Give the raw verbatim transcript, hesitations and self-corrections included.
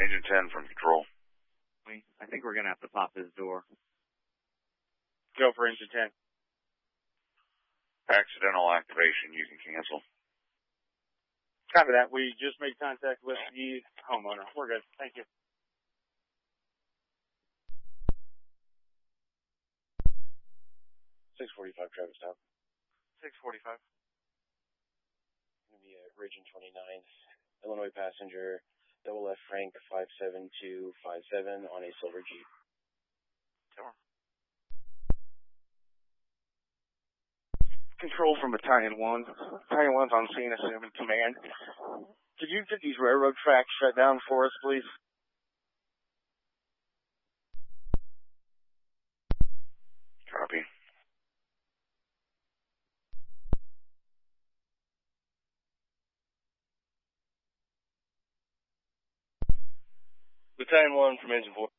Engine ten from control. I think we're going to have to pop his door. Go for engine ten. Accidental activation, you can cancel. Copy that. We just made contact with the homeowner. We're good. Thank you. six forty-five, Travis stop. six forty-five. Going to be at Region twenty-nine, Illinois passenger, double F Frank five seven two five seven on a silver Jeep. Sure. Control from Battalion one. Battalion one's on scene, assuming command. Could you get these railroad tracks shut down for us, please? Copy. Battalion one from Engine four.